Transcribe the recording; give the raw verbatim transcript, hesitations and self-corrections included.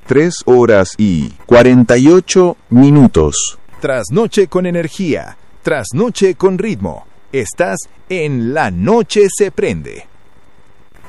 tres horas y cuarenta y ocho minutos. Trasnoche con energía, trasnoche con ritmo. Estás en La Noche se prende.